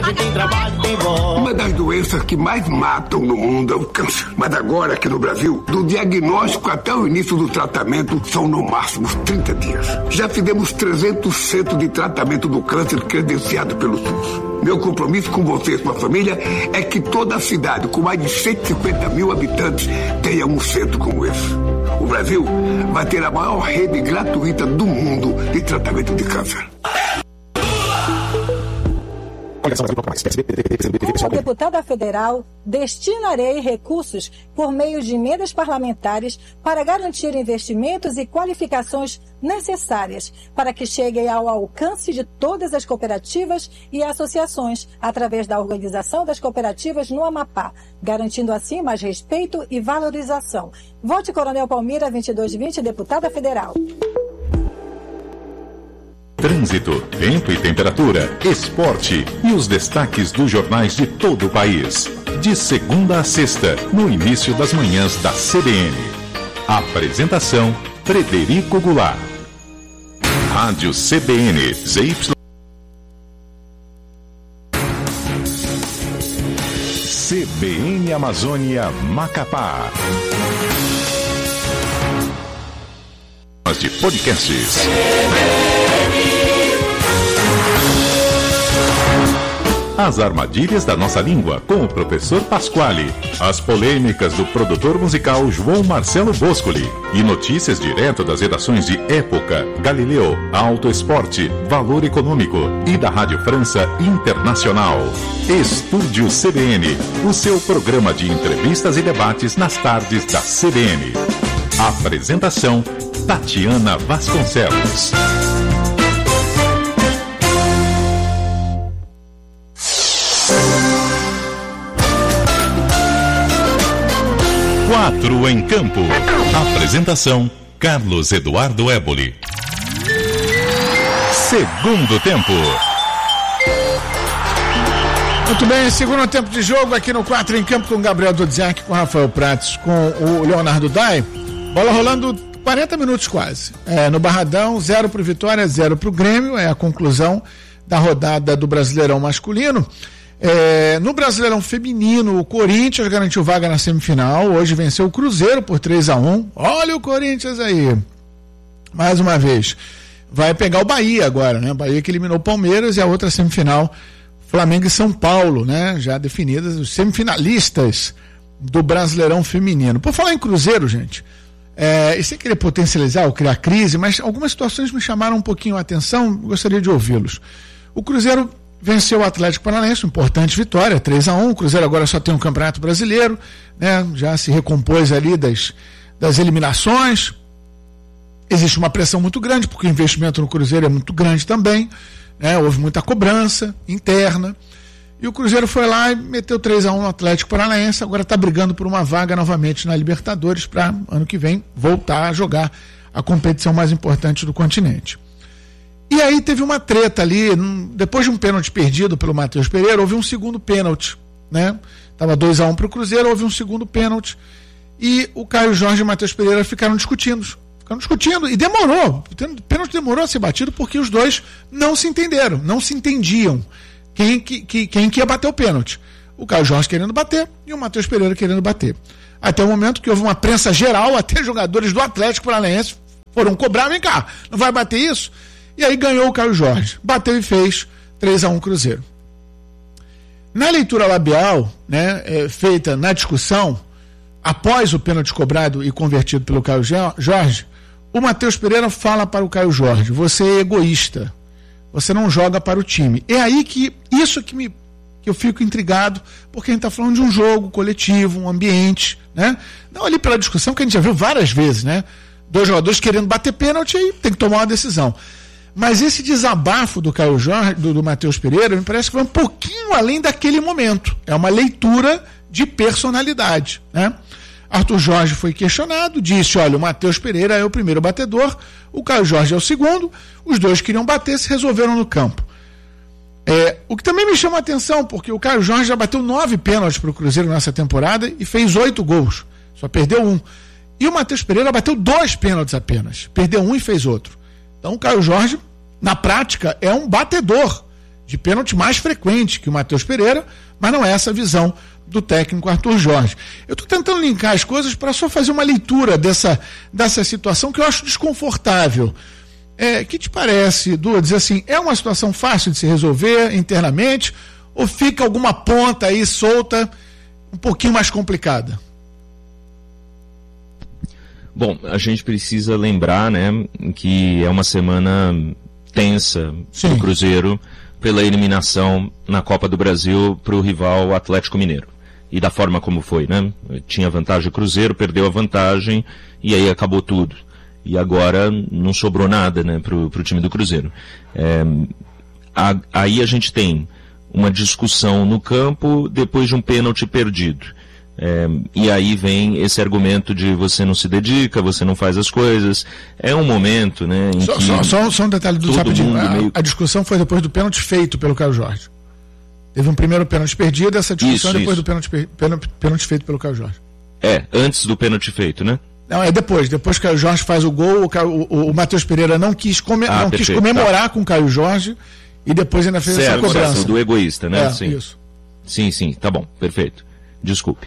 onde tem trabalho tem voz. Uma das doenças que mais matam no mundo é o câncer. Mas agora, aqui no Brasil, do diagnóstico até o início do tratamento, são no máximo 30 dias. Já fizemos 300 centros de tratamento do câncer credenciado pelo SUS. Meu compromisso com você e sua família é que toda a cidade, com mais de 150 mil habitantes, tenha um centro como esse. O Brasil vai ter a maior rede gratuita do mundo de tratamento de câncer. Como deputada federal, destinarei recursos por meio de emendas parlamentares para garantir investimentos e qualificações necessárias para que cheguem ao alcance de todas as cooperativas e associações através da organização das cooperativas no Amapá, garantindo assim mais respeito e valorização. Vote Coronel Palmira 2220, deputada federal. Trânsito, tempo e temperatura, esporte e os destaques dos jornais de todo o país. De segunda a sexta, no início das manhãs da CBN. Apresentação, Frederico Goulart. Rádio CBN, ZY. CBN Amazônia, Macapá. De podcasts. As armadilhas da nossa língua, com o professor Pasquale. As polêmicas do produtor musical João Marcelo Boscoli. E notícias direto das redações de Época, Galileu, Auto Esporte, Valor Econômico e da Rádio França Internacional. Estúdio CBN, o seu programa de entrevistas e debates nas tardes da CBN. Apresentação, Tatiana Vasconcelos. Quatro em Campo. Apresentação, Carlos Eduardo Éboli. Segundo tempo. Muito bem, segundo tempo de jogo aqui no 4 em Campo com Gabriel Dudziak, com Rafael Prates, com o Leonardo Dai. Bola rolando 40 minutos quase. No Barradão, 0 pro Vitória, 0 pro Grêmio. É a conclusão da rodada do Brasileirão masculino. No Brasileirão feminino, o Corinthians garantiu vaga na semifinal. Hoje venceu o Cruzeiro por 3-1. Olha o Corinthians aí. Mais uma vez. Vai pegar o Bahia agora, né? O Bahia que eliminou o Palmeiras, e a outra semifinal, Flamengo e São Paulo, né? Já definidas os semifinalistas do Brasileirão feminino. Por falar em Cruzeiro, gente, e sem querer potencializar ou criar crise, mas algumas situações me chamaram um pouquinho a atenção, gostaria de ouvi-los. O Cruzeiro venceu o Atlético Paranaense, importante vitória, 3-1. O Cruzeiro agora só tem um Campeonato Brasileiro, né? Já se recompôs ali das eliminações. Existe uma pressão muito grande, porque o investimento no Cruzeiro é muito grande também, né? Houve muita cobrança interna. E o Cruzeiro foi lá e meteu 3-1 no Atlético Paranaense, agora está brigando por uma vaga novamente na Libertadores para ano que vem voltar a jogar a competição mais importante do continente. E aí teve uma treta ali, depois de um pênalti perdido pelo Matheus Pereira, houve um segundo pênalti, né? Estava 2-1 para o Cruzeiro, houve um segundo pênalti, e o Caio Jorge e o Matheus Pereira ficaram discutindo, e demorou, o pênalti demorou a ser batido porque os dois não se entenderam, não se entendiam quem que ia bater o pênalti. O Caio Jorge querendo bater e o Matheus Pereira querendo bater. Até o momento que houve uma prensa geral, até jogadores do Atlético Paranaense foram cobrar, vem cá, não vai bater isso? E aí ganhou o Caio Jorge, bateu e fez 3-1 Cruzeiro. Na leitura labial, né, feita na discussão, após o pênalti cobrado e convertido pelo Caio Jorge, o Matheus Pereira fala para o Caio Jorge: você é egoísta, você não joga para o time. É aí que eu fico intrigado, porque a gente está falando de um jogo coletivo, um ambiente, né? Não ali pela discussão que a gente já viu várias vezes, né? Dois jogadores querendo bater pênalti e tem que tomar uma decisão. Mas esse desabafo do Caio Jorge, do Matheus Pereira, me parece que vai um pouquinho além daquele momento. É uma leitura de personalidade, né? Arthur Jorge foi questionado, disse: olha, o Matheus Pereira é o primeiro batedor, o Caio Jorge é o segundo, os dois queriam bater, se resolveram no campo. O que também me chama a atenção, porque o Caio Jorge já bateu 9 pênaltis para o Cruzeiro nessa temporada e fez 8 gols, só perdeu 1. E o Matheus Pereira bateu 2 pênaltis apenas, perdeu 1 e fez outro. Então o Caio Jorge, na prática, é um batedor de pênalti mais frequente que o Matheus Pereira, mas não é essa a visão do técnico Arthur Jorge. Eu estou tentando linkar as coisas para só fazer uma leitura dessa situação que eu acho desconfortável. Que te parece, Du, dizer assim, é uma situação fácil de se resolver internamente ou fica alguma ponta aí solta um pouquinho mais complicada? Bom, a gente precisa lembrar, né, que é uma semana tensa do Cruzeiro pela eliminação na Copa do Brasil para o rival Atlético Mineiro. E da forma como foi, né? Tinha vantagem o Cruzeiro, perdeu a vantagem e aí acabou tudo. E agora não sobrou nada, né, pro time do Cruzeiro. Aí a gente tem uma discussão no campo depois de um pênalti perdido. E aí vem esse argumento de você não se dedica, você não faz as coisas. É um momento, né, em só um detalhe do rapidinho. A discussão foi depois do pênalti feito pelo Caio Jorge. Teve um primeiro pênalti perdido, essa discussão depois do pênalti feito pelo Caio Jorge. Antes do pênalti feito, né? Não, é depois que o Caio Jorge faz o gol, o Matheus Pereira não quis comemorar com o Caio Jorge e depois ainda fez essa cobrança. Do egoísta, né? Sim. Isso. Sim, tá bom, perfeito. Desculpe.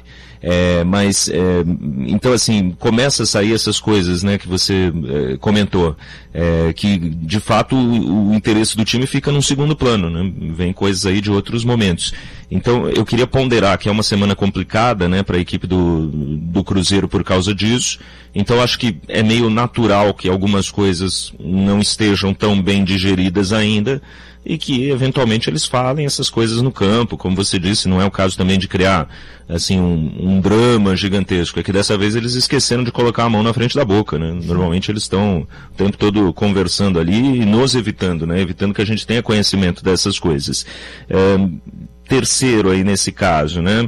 Então assim, começa a sair essas coisas, né, que você comentou, que de fato o interesse do time fica num segundo plano, né, vem coisas aí de outros momentos. Então eu queria ponderar que é uma semana complicada, né, para a equipe do Cruzeiro por causa disso, então acho que é meio natural que algumas coisas não estejam tão bem digeridas ainda, e que eventualmente eles falem essas coisas no campo, como você disse, não é o caso também de criar assim um drama gigantesco, é que dessa vez eles esqueceram de colocar a mão na frente da boca, né? Normalmente eles estão o tempo todo conversando ali e nos evitando, né? Evitando que a gente tenha conhecimento dessas coisas. Terceiro aí nesse caso, né?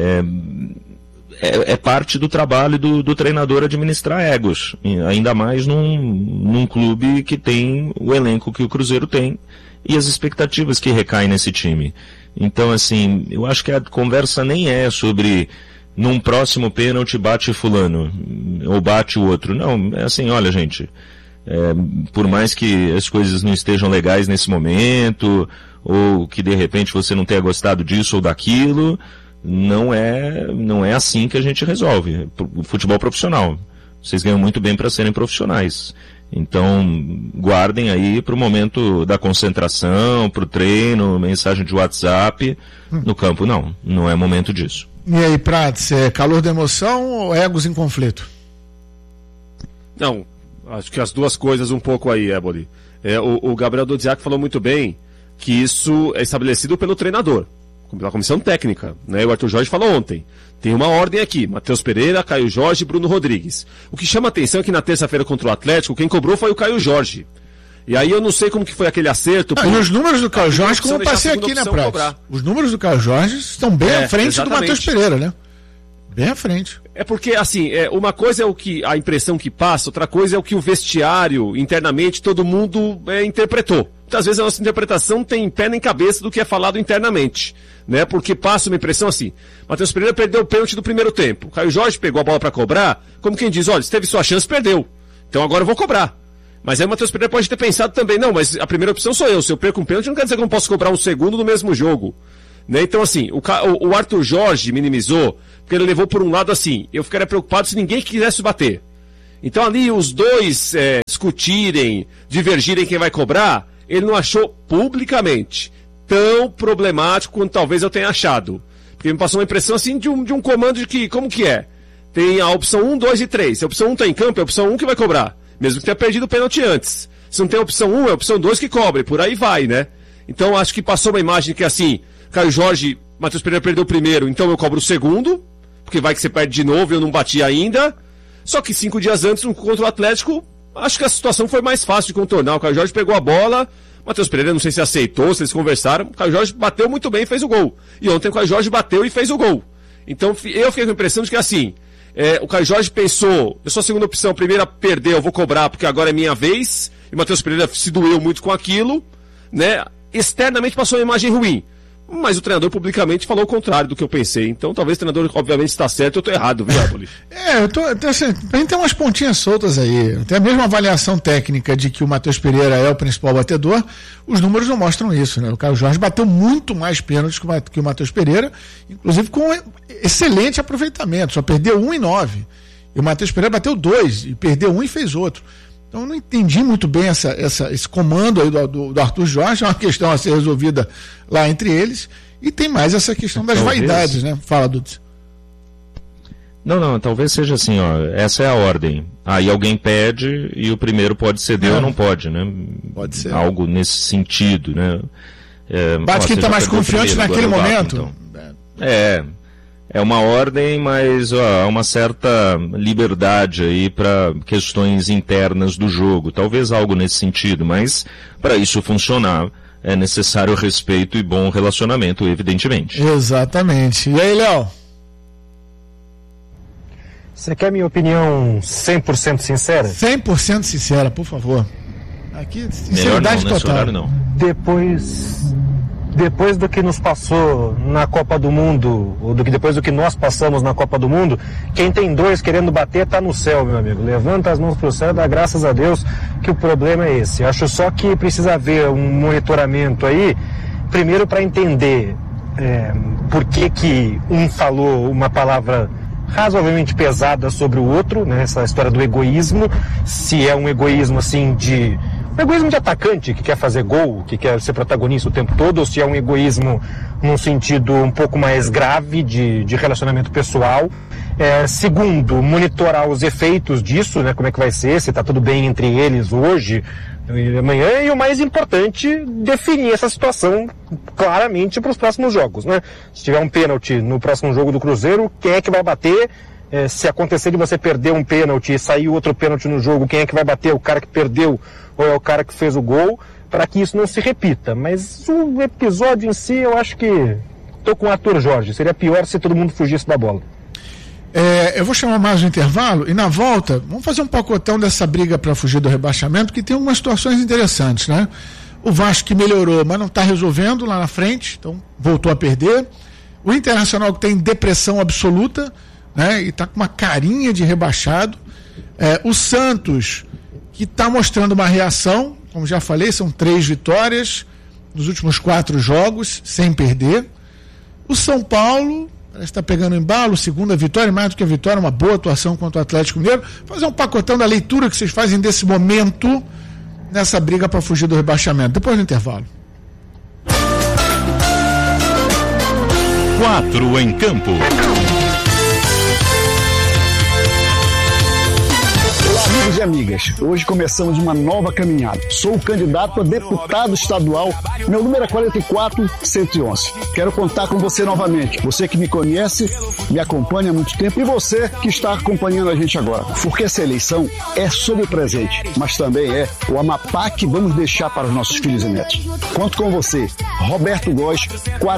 É parte do trabalho do treinador administrar egos, ainda mais num clube que tem o elenco que o Cruzeiro tem e as expectativas que recaem nesse time. Então, assim, eu acho que a conversa nem é sobre num próximo pênalti bate fulano ou bate o outro. Não, é assim, olha, gente, por mais que as coisas não estejam legais nesse momento, ou que de repente você não tenha gostado disso ou daquilo, não é assim que a gente resolve. O futebol profissional. Vocês ganham muito bem para serem profissionais. Então, guardem aí para o momento da concentração, para o treino, mensagem de WhatsApp. No campo, não é momento disso. E aí, Prats, é calor da emoção ou egos em conflito? Não, acho que as duas coisas um pouco aí, Éboli. O Gabriel Dodziak falou muito bem que isso é estabelecido pelo treinador, pela comissão técnica, né? O Arthur Jorge falou ontem. Tem uma ordem aqui, Matheus Pereira, Caio Jorge e Bruno Rodrigues. O que chama atenção é que na terça-feira contra o Atlético, quem cobrou foi o Caio Jorge. E aí eu não sei como que foi aquele acerto. E os números do Caio Jorge, como eu passei aqui, né, Prats? Os números do Caio Jorge estão bem à frente do Matheus Pereira, né? Bem à frente. É porque, assim, uma coisa é a impressão que passa, outra coisa é o que o vestiário, internamente, todo mundo interpretou. Muitas vezes a nossa interpretação tem pé nem cabeça do que é falado internamente, né? Porque passa uma impressão assim, Matheus Pereira perdeu o pênalti do primeiro tempo, Caio Jorge pegou a bola para cobrar, como quem diz, olha, se teve sua chance, perdeu, então agora eu vou cobrar. Mas aí o Matheus Pereira pode ter pensado também, não, mas a primeira opção sou eu, se eu perco um pênalti não quer dizer que eu não posso cobrar um segundo no mesmo jogo, né? Então assim, o Arthur Jorge minimizou, porque ele levou por um lado assim, eu ficaria preocupado se ninguém quisesse bater. Então ali os dois discutirem, divergirem quem vai cobrar, ele não achou publicamente tão problemático quanto talvez eu tenha achado. Porque me passou uma impressão assim de um comando de que, como que é? Tem a opção 1, 2 e 3. Se a opção 1 está em campo, é a opção 1 que vai cobrar. Mesmo que tenha perdido o pênalti antes. Se não tem a opção 1, é a opção 2 que cobre. Por aí vai, né? Então acho que passou uma imagem que assim, Caio Jorge, Matheus Pereira perdeu o primeiro, então eu cobro o segundo, porque vai que você perde de novo e eu não bati ainda. Só que 5 dias antes, contra o Atlético, acho que a situação foi mais fácil de contornar. O Caio Jorge pegou a bola, Matheus Pereira não sei se aceitou, se eles conversaram, o Caio Jorge bateu muito bem e fez o gol. E ontem o Caio Jorge bateu e fez o gol. Então eu fiquei com a impressão de que assim, o Caio Jorge pensou, eu sou a segunda opção, a primeira perder, eu vou cobrar porque agora é minha vez, e o Matheus Pereira se doeu muito com aquilo, né? Externamente passou uma imagem ruim. Mas o treinador publicamente falou o contrário do que eu pensei. Então talvez o treinador, obviamente, está certo e eu estou errado, viu, Apoli? Assim, a gente tem umas pontinhas soltas aí. Tem a mesma avaliação técnica de que o Matheus Pereira é o principal batedor. Os números não mostram isso, né? O Caio Jorge bateu muito mais pênaltis que o Matheus Pereira, inclusive com excelente aproveitamento. Só perdeu 1 em 9. E o Matheus Pereira bateu 2 e perdeu 1 e fez outro. Então eu não entendi muito bem esse comando aí do Arthur Jorge, é uma questão a ser resolvida lá entre eles, e tem mais essa questão das vaidades, né? Fala, Dudes. Não, talvez seja assim, ó, essa é a ordem. Aí alguém pede e o primeiro pode ceder ou não pode, né? Pode ser. Algo nesse sentido, né? Bate quem está mais confiante naquele momento. É uma ordem, mas há uma certa liberdade aí para questões internas do jogo. Talvez algo nesse sentido, mas para isso funcionar é necessário respeito e bom relacionamento, evidentemente. Exatamente. E aí, Léo? Você quer minha opinião 100% sincera? 100% sincera, por favor. Aqui, sinceridade não, total. Horário, não. Depois do que nos passou na Copa do Mundo, ou depois do que nós passamos na Copa do Mundo, quem tem 2 querendo bater tá no céu, meu amigo. Levanta as mãos pro céu e dá graças a Deus que o problema é esse. Acho só que precisa haver um monitoramento aí, primeiro para entender por que um falou uma palavra razoavelmente pesada sobre o outro, né? Essa história do egoísmo, se é um egoísmo assim um egoísmo de atacante que quer fazer gol, que quer ser protagonista o tempo todo, ou se é um egoísmo num sentido um pouco mais grave de relacionamento pessoal. Segundo, monitorar os efeitos disso, né? Como é que vai ser, se está tudo bem entre eles hoje e amanhã, e o mais importante, definir essa situação claramente para os próximos jogos, né? Se tiver um pênalti no próximo jogo do Cruzeiro, quem é que vai bater? Se acontecer de você perder um pênalti e sair outro pênalti no jogo, quem é que vai bater? O cara que perdeu ou é o cara que fez o gol? Para que isso não se repita. Mas o episódio em si, eu acho que estou com o Arthur Jorge. Seria pior se todo mundo fugisse da bola. Eu vou chamar mais um intervalo e na volta vamos fazer um pacotão dessa briga para fugir do rebaixamento, que tem algumas situações interessantes, né? O Vasco que melhorou, mas não está resolvendo lá na frente, então voltou a perder. O Internacional que tem depressão absoluta, né? E está com uma carinha de rebaixado. O Santos que está mostrando uma reação, como já falei, são 3 vitórias nos últimos 4 jogos, sem perder. O São Paulo parece estar pegando embalo, segunda vitória, mais do que a vitória, uma boa atuação contra o Atlético Mineiro. Fazer um pacotão da leitura que vocês fazem desse momento nessa briga para fugir do rebaixamento. Depois do intervalo. 4 em campo. Amigos e amigas, hoje começamos uma nova caminhada. Sou o candidato a deputado estadual, meu número é 44111. Quero contar com você novamente, você que me conhece, me acompanha há muito tempo e você que está acompanhando a gente agora. Porque essa eleição é sobre o presente, mas também é o Amapá que vamos deixar para os nossos filhos e netos. Conto com você, Roberto Góes,